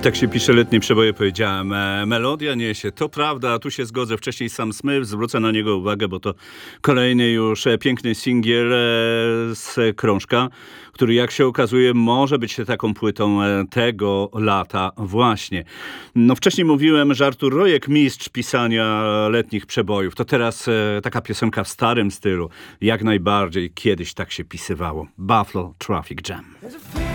Tak się pisze letnie przeboje, powiedziałem. Melodia niesie, to prawda, a tu się zgodzę. Wcześniej Sam Smith, zwrócę na niego uwagę, bo to kolejny już piękny singiel z krążka, który jak się okazuje może być taką płytą tego lata właśnie. No wcześniej mówiłem, że Artur Rojek mistrz pisania letnich przebojów. To teraz taka piosenka w starym stylu. Jak najbardziej kiedyś tak się pisywało. Buffalo Traffic Jam.